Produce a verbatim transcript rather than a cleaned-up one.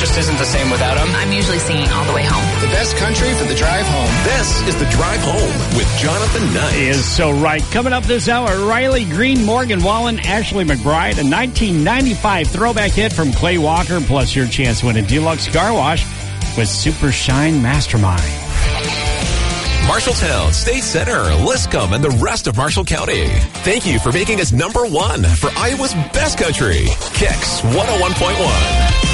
just isn't the same without them. I'm usually singing all the way home. The best country for the drive home. This is The Drive Home with Jonathan Knight. He is so right. Coming up this hour, Riley Green, Morgan Wallen, Ashley McBride, a nineteen ninety-five throwback hit from Clay Walker, plus your chance to win a deluxe car wash with Super Shine Mastermind. Marshalltown, State Center, Liscum, and the rest of Marshall County. Thank you for making us number one for Iowa's best country. Kicks one oh one point one.